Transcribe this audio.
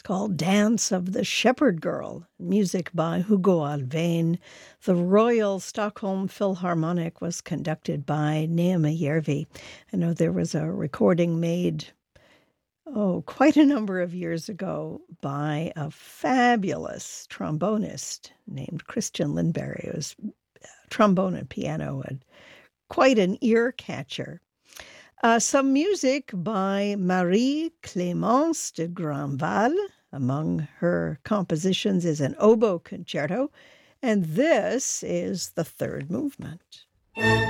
It's called Dance of the Shepherd Girl, music by Hugo Alvén. The Royal Stockholm Philharmonic was conducted by Neema Järvi. I know there was a recording made, quite a number of years ago by a fabulous trombonist named Christian Lindberg. It was trombone and piano, and quite an ear catcher. Some music by Marie-Clémence de Grandval. Among her compositions is an oboe concerto, and this is the third movement.